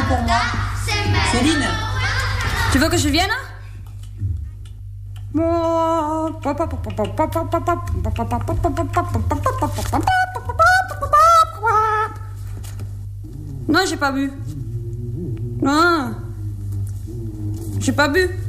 pour moi. Céline, Tu veux que je vienne? Non, j'ai pas bu. Non, j'ai pas bu.